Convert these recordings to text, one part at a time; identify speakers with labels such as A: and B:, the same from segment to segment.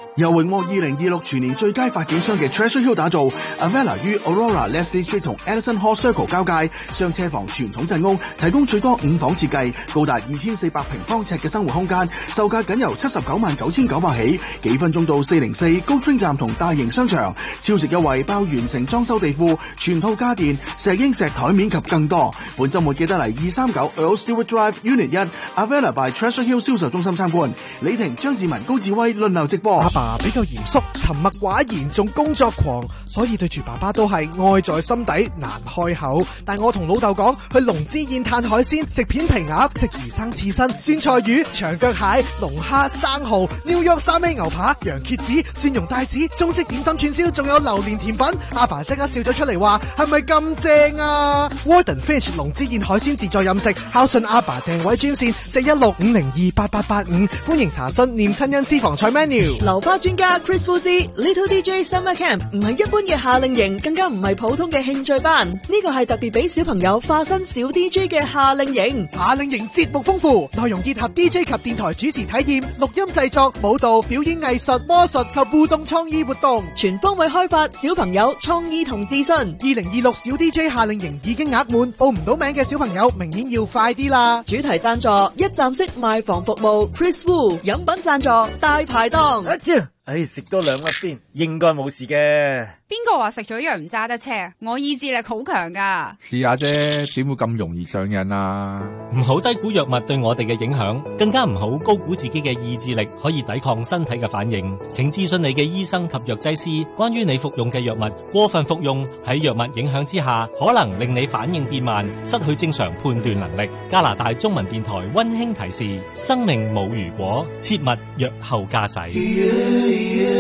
A: 由榮獲2026全年最佳發展商嘅 Treasure Hill 打造 ，Avella 於 Aurora Leslie Street 同 Edison Hall Circle 交界，雙車房傳統鎮屋，提供最多5房設計，高達2400平方尺嘅生活空間，售價僅由799900起，幾分鐘到404高train站同大型商場，超值優惠包完成裝修地庫、全套家電、石英石台面及更多。本週末記得嚟239 Earl Stewart Drive Unit 1 Avella by Treasure Hill 銷售中心參觀。李婷、張志文、高志威輪流直播。
B: 阿爸比較嚴肅、沉默寡言，仲工作狂，所以對住爸爸都係愛在心底，難開口。但我同老豆講，去龍之宴嘆海鮮，食片皮鴨，食魚生刺身、酸菜魚、長腳蟹、龍蝦、生蠔、New York 三味牛扒、羊蝎子、蒜蓉帶子、中式點心串燒，仲有榴蓮甜品。阿爸即刻笑咗出嚟話：係咪咁正啊 ？Warden Fish 龍之宴海鮮自助飲食，孝順阿爸訂位專線416-502-8885，歡迎查詢念親恩私房菜 menu。
C: 流花專家 Chris Fuzzy Little DJ Summer Camp 唔係一般嘅夏令營，更加唔係普通嘅興趣班，呢個係特別俾小朋友化身小 DJ 嘅夏令營。
B: 夏令營節目豐富，內容結合 DJ 及電台主持體驗、錄音製作、舞蹈、表演藝術、魔術及互動創意活動，
C: 全方位開發小朋友創意同自信。
B: 2026小 DJ 夏令營已經額滿，報唔到名嘅小朋友明年要快啲啦！
C: 主題贊助一站式賣房服務 Chris Wu， 飲品贊助大排檔。
D: 食多2粒先，應該冇事嘅。
E: 邊個話食咗藥唔揸得車？我意志力好強噶。
F: 試下啫，點會咁容易上癮啊？
G: 唔好低估藥物對我哋嘅影響，更加唔好高估自己嘅意志力可以抵抗身體嘅反應。請諮詢你嘅醫生及藥劑師，關於你服用嘅藥物過分服用喺藥物影響之下，可能令你反應變慢，失去正常判斷能力。加拿大中文電台溫馨提示：生命冇如果，切勿藥後駕駛。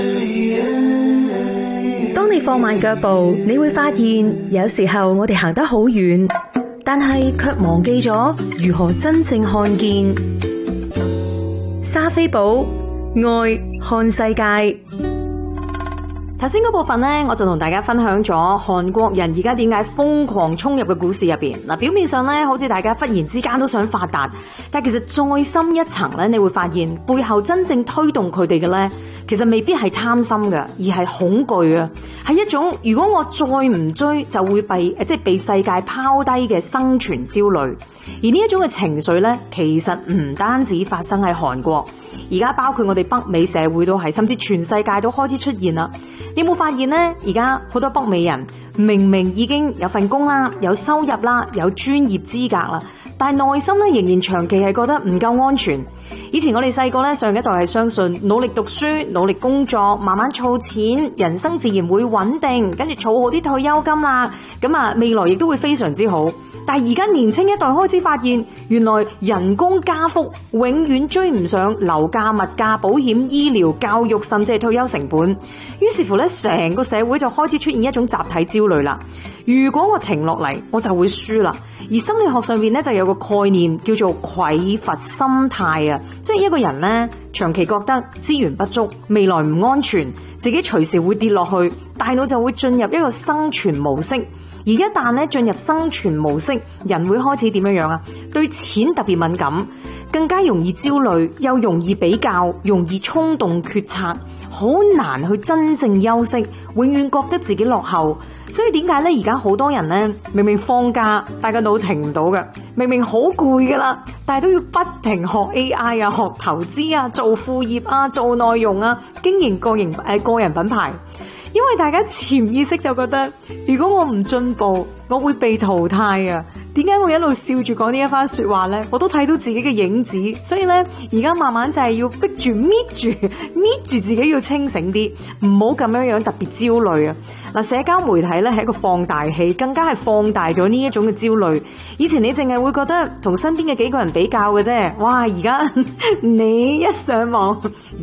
H: 當你放慢腳步，你會發現有時候我哋行得好遠，但係卻忘記咗如何真正看見。莎菲寶愛看世界。頭先嗰部分呢，我就同大家分享咗韓國人而家點解瘋狂衝入嘅股市入邊。嗱，表面上呢，好似大家忽然之間都想發達，但其實再深一層呢，你會發現背後真正推動佢哋嘅呢，其實未必係貪心嘅，而係恐懼啊，係一種如果我再唔追就會被世界拋低嘅生存焦慮。而呢一種嘅情緒呢，其實唔單止發生喺韓國，而家包括我哋北美社會都係，甚至全世界都開始出現啦。你有冇發現呢？而家好多北美人明明已經有份工啦，有收入啦，有專業資格啦，但係內心咧仍然長期係覺得唔夠安全。以前我哋細個咧，上一代係相信努力讀書、努力工作，慢慢儲錢，人生自然會穩定，跟住儲好啲退休金啦，咁啊未來亦都會非常之好。但係而家年輕一代開始發現，原來人工加幅永遠追唔上樓價、物價、保險、醫療、教育，甚至係退休成本。於是乎咧，成個社會就開始出現一種集體焦慮啦。如果我停落嚟，我就會輸啦。而心理學上面咧就有個概念叫做匱乏心態啊，即係一個人咧長期覺得資源不足、未來唔安全、自己隨時會跌落去，大腦就會進入一個生存模式。而一旦咧進入生存模式，人會開始點樣啊？對錢特別敏感，更加容易焦慮，又容易比較，容易衝動決策，好難去真正休息，永遠覺得自己落後。所以點解咧？而家好多人咧，明明放假，但個腦停唔到嘅，明明好攰噶啦，但係都要不停學 AI 啊，學投資啊，做副業啊，做內容啊，經營個人品牌。因為大家潛意識就覺得，如果我唔進步，我會被淘汰啊！點解我一路笑住講呢一番說話呢？我都睇到自己嘅影子，所以呢，而家慢慢就係要逼住搣住自己要清醒啲，唔好咁樣特別焦慮啊！嗱，社交媒體呢係一個放大器，更加係放大咗呢一種嘅焦慮。以前你淨係會覺得同身邊嘅幾個人比較嘅啫，哇！而家你一上網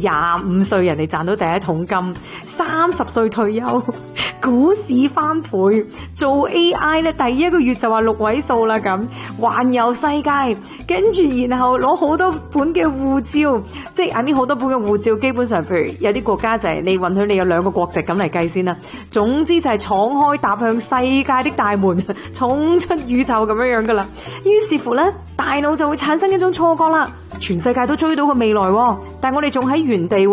H: ，25歲人哋賺到第一桶金，30歲退休，股市翻倍，做 AI 呢第一個月就話6位數啦咁，環遊世界，跟住然後攞好多本嘅護照，即係好多本嘅護照，基本上譬如有啲國家就係你允許你有2個國籍咁嚟計先啦。總之就係闖開踏向世界的大門，衝出宇宙咁樣噶啦。於是乎呢，大腦就會產生一種錯覺啦，全世界都追到個未來，但我哋仲喺原地。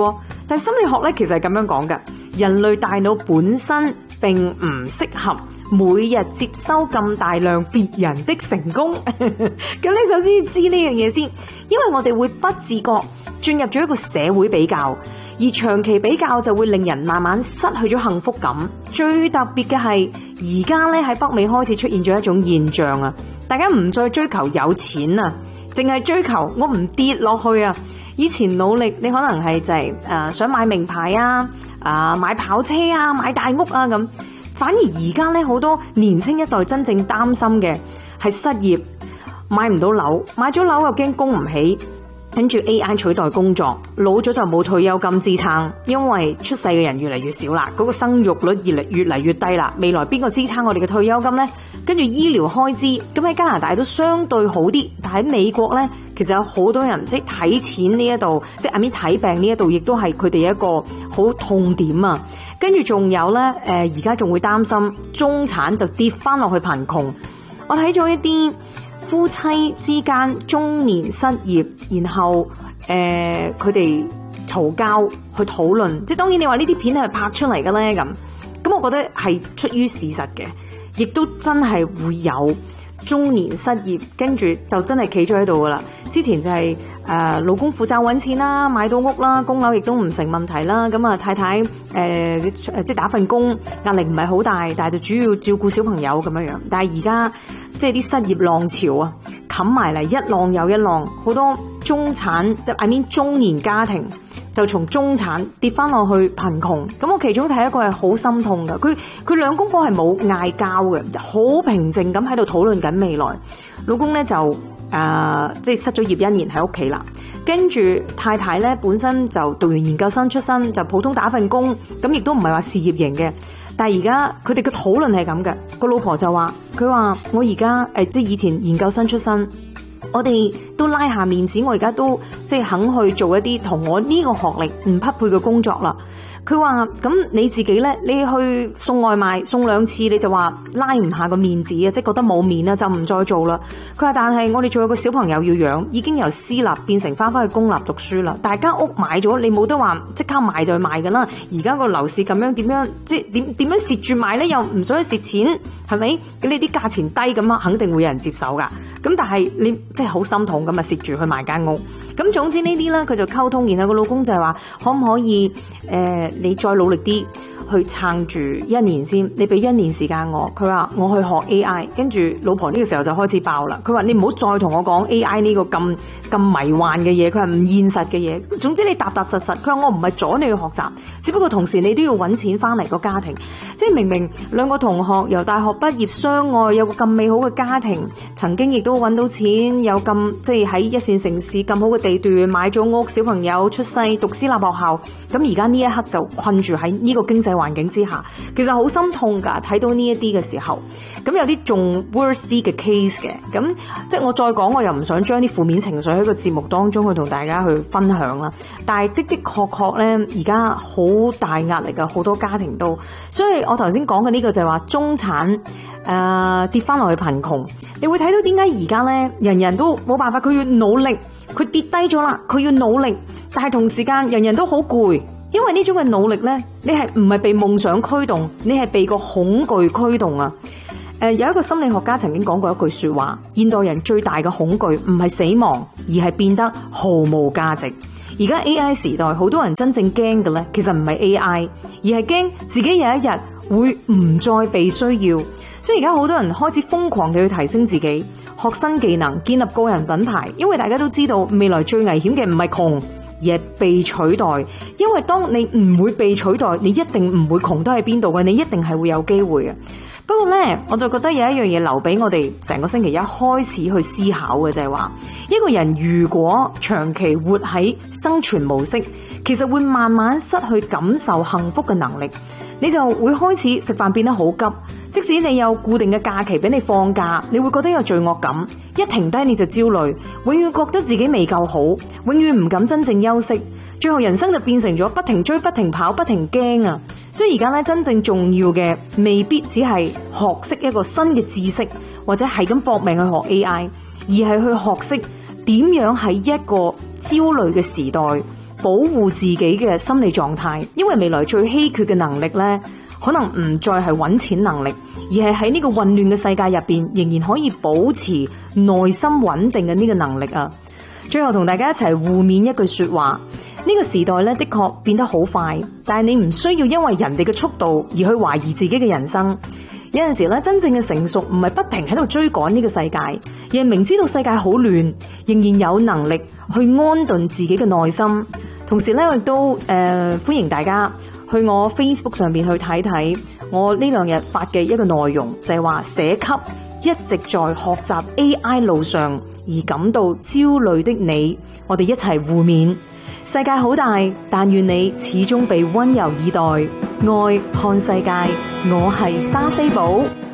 I: 但係心理學咧其實係咁樣講嘅，人類大腦本身並唔適合每日接收咁大量別人的成功。咁你首先要知呢樣嘢先，因為我哋會不自覺進入咗一個社會比較，而長期比較就會令人慢慢失去咗幸福感。最特別嘅係而家咧喺北美開始出現咗一種現象啊，大家唔再追求有錢啊，淨係追求我唔跌落去啊。以前努力你可能係就係想買名牌啊，買跑車啊，買大屋啊咁，反而而家咧好多年輕一代真正擔心嘅係失業，買唔到樓，買咗樓又驚供唔起，跟住 AI 取代工作，老咗就冇退休金支撐，因為出世嘅人越嚟越少啦，嗰個生育率越嚟越低啦，未來邊個支撐我哋嘅退休金呢？跟住醫療開支，咁喺加拿大都相對好啲，但喺美國呢，其實有好多人即係睇錢呢一度，即係睇病呢一度，亦都係佢哋一個好痛點啊。跟住仲有呢，而家仲會擔心中產就跌翻落去貧窮。我睇咗一啲夫妻之間中年失業，然後佢哋嘈交去討論，即係當然你話呢啲片係拍出嚟嘅咧咁我覺得係出於事實嘅，亦都真係會有中年失業，跟住就真係企咗喺度噶啦。之前就係老公負責揾錢啦，買到屋啦，供樓亦都唔成問題啦。咁啊太太即係打份工，壓力唔係好大，但係就主要照顧小朋友咁樣樣。但係而家即係啲失業浪潮啊，冚埋嚟一浪又一浪，好多中產中年家庭就從中產跌翻落去貧窮。咁我其中睇一個係好心痛嘅，佢兩公婆係冇嗌交嘅，好平靜咁喺度討論緊未來。老公咧就即係失咗業1年喺屋企啦，跟住太太咧本身就讀完研究生出身，就普通打份工，咁亦都唔係話事業型嘅。但係而家佢哋嘅討論係咁嘅，個老婆就話佢話我而家即係以前研究生出身，我哋都拉下面子，我而家都即係肯去做一啲同我呢個學歷唔匹配嘅工作啦。佢話咁你自己咧，你去送外賣送2次，你就話拉唔下個面子啊，即係覺得冇面啊，就唔再做啦。佢話但係我哋仲有個小朋友要養，已經由私立變成翻去公立讀書啦。大家屋買咗，你冇得話即刻賣就賣噶啦。而家個樓市咁樣點樣，即係點樣蝕住賣咧？又唔想去蝕錢，係咪？咁你啲價錢低咁啊，肯定會有人接手噶。咁但係你即係好心痛咁啊，蝕住去賣間屋。咁總之呢啲咧，佢就溝通，然後個老公就係話可唔可以你再努力啲去撐住1年先，你俾1年時間我。佢話我去學 AI， 跟住老婆呢個時候就開始爆啦。佢話你唔好再同我講 AI 呢個咁迷幻嘅嘢，佢係唔現實嘅嘢。總之你踏踏實實。佢話我唔係阻你去學習，只不過同時你都要揾錢翻嚟個家庭。即係明明兩個同學由大學畢業相愛，有個咁美好嘅家庭，曾經亦都揾到錢，有咁即係喺一線城市咁好嘅地段買咗屋，小朋友出世讀私立學校。咁而家呢一刻就困住喺呢個經濟環境之下，其實好心痛㗎。睇到呢一啲嘅時候，咁有啲仲 worse 啲嘅 case 嘅，咁即係我再講，我又唔想將啲負面情緒喺個節目當中去同大家去分享啦。但係的確咧，而家好大壓力㗎，好多家庭都。所以我頭先講嘅呢個就係話中產跌翻落去貧窮，你會睇到點解而家咧人人都冇辦法，佢要努力，佢跌低咗啦，佢要努力，但係同時間人人都好攰。因為呢種嘅努力呢，你係唔係被夢想驅動，你係被個恐懼驅動啊！有一個心理學家曾經講過一句說話：現代人最大嘅恐懼唔係死亡，而係變得毫無價值。而家 AI 時代，好多人真正驚嘅呢，其實唔係 AI， 而係驚自己有一日會唔再被需要。所以而家好多人開始瘋狂地去提升自己，學新技能，建立個人品牌。因為大家都知道，未來最危險嘅唔係窮，而係被取代。因為當你唔會被取代，你一定唔會窮得喺邊度嘅，你一定係會有機會嘅。不過呢，我就覺得有一樣嘢留俾我哋成個星期一開始去思考嘅，就係話一個人如果長期活喺生存模式，其實會慢慢失去感受幸福嘅能力。你就會開始食飯變得好急，即使你有固定嘅假期俾你放假，你會覺得有罪惡感，一停低你就焦慮，永遠覺得自己未夠好，永遠唔敢真正休息，最後人生就變成咗不停追、不停跑、不停驚啊！所以而家咧，真正重要嘅未必只係學識一個新嘅知識，或者係咁搏命去學 AI，而係去學識點樣喺一個焦慮嘅時代保護自己嘅心理狀態，因為未來最稀缺嘅能力呢，可能唔再係揾錢能力，而係喺呢個混亂嘅世界入邊，仍然可以保持內心穩定嘅呢個能力啊！最後同大家一齊互勉一句說話：呢個時代咧的確變得好快，但係你唔需要因為人哋嘅速度而去懷疑自己嘅人生。有陣時咧，真正嘅成熟唔係不停喺度追趕呢個世界，而係明知道世界好亂，仍然有能力去安頓自己嘅內心。同時咧，我亦都歡迎大家去我 Facebook 上邊去睇睇我呢兩日發嘅一個內容，就係話寫給一直在學習 AI 路上而感到焦慮的你，我哋一齊互勉。世界好大，但願你始終被溫柔以待。愛看世界，我係莎菲寶。